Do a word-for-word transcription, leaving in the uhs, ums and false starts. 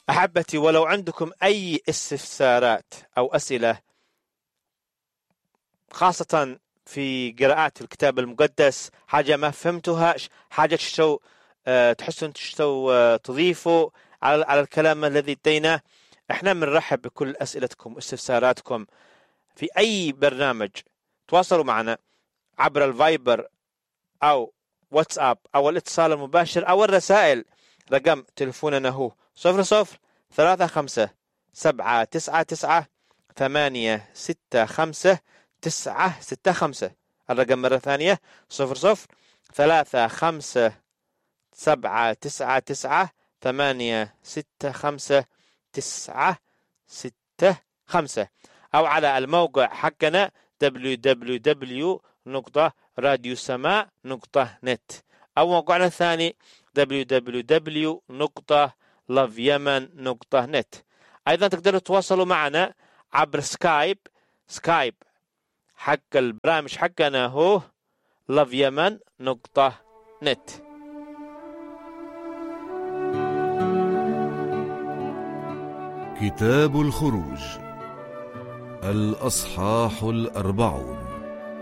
أحبتي، ولو عندكم أي استفسارات أو أسئلة خاصة في قراءات الكتاب المقدس، حاجة ما فهمتوها، حاجة تشتو أه تحسون تشتو أه تضيفوا على على الكلام الذي ديناه، احنا بنرحب بكل أسئلتكم واستفساراتكم في أي برنامج. تواصلوا معنا عبر الفايبر أو واتساب أو الاتصال المباشر أو الرسائل. رقم تلفوننا هو صفر صفر ثلاثة خمسة سبعة تسعة تسعة ثمانية ستة خمسة تسعة ستة خمسة. الرقم مرة ثانية صفر صفر ثلاثة خمسة سبعة تسعة تسعة ثمانية ستة خمسة تسعة ستة خمسة، أو على الموقع حقنا دبليو دبليو دبليو نقطة راديو سماء نقطة نت، أو موقعنا الثاني دبليو دبليو دبليو نقطة لاف يمن نقطة نت. أيضا تقدروا تواصلوا معنا عبر سكايب. سكايب حق البرامج حقنا هو لاف يمن نقطة نت. كتاب الخروج الأصحاح الأربعون.